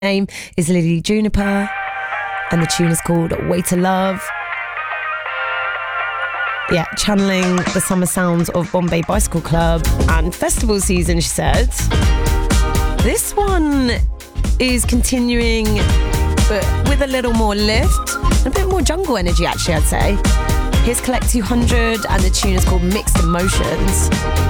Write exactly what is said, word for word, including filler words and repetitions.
name is Lily Juniper, and the tune is called Way to Love. Yeah, channeling the summer sounds of Bombay Bicycle Club and festival season, she said. This one is continuing, but with a little more lift, and a bit more jungle energy, actually, I'd say. Here's Collect two hundred, and the tune is called Mixed Emotions.